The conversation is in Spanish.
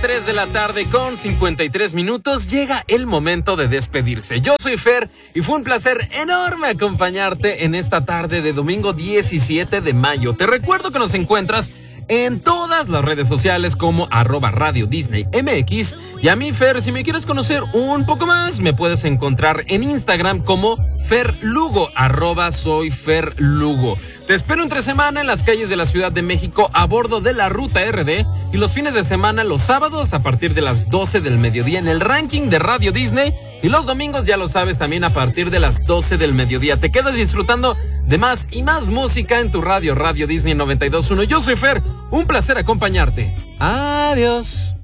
3 de la tarde con 53 minutos, llega el momento de despedirse. Yo soy Fer y fue un placer enorme acompañarte en esta tarde de domingo 17 de mayo. Te recuerdo que nos encuentras en todas las redes sociales como @Radio Disney MX. Y a mí, Fer, si me quieres conocer un poco más, me puedes encontrar en Instagram como Ferlugo, @soyferlugo. Te espero entre semana en las calles de la Ciudad de México a bordo de la Ruta RD y los fines de semana, los sábados a partir de las 12 del mediodía en el ranking de Radio Disney y los domingos, ya lo sabes, también a partir de las 12 del mediodía. Te quedas disfrutando de más y más música en tu radio, Radio Disney 92.1. Yo soy Fer, un placer acompañarte. Adiós.